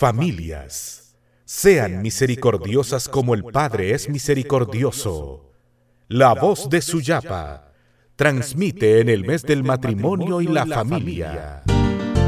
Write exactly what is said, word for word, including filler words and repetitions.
Familias, sean misericordiosas como el Padre es misericordioso. La voz de Suyapa transmite en el mes del matrimonio y la familia.